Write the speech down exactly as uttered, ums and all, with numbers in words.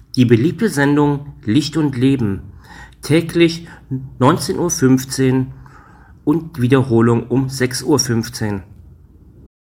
Die beliebte Sendung Licht und Leben, täglich neunzehn Uhr fünfzehn und Wiederholung um sechs Uhr fünfzehn.